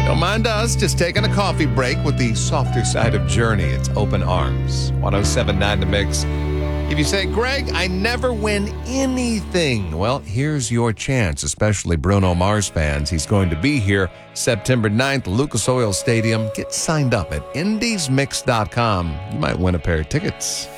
Don't mind us, just taking a coffee break with the softer side of Journey. It's Open Arms, 107.9 The Mix. If you say, Greg, I never win anything, well, here's your chance, especially Bruno Mars fans. He's going to be here September 9th, Lucas Oil Stadium. Get signed up at indiesmix.com. You might win a pair of tickets.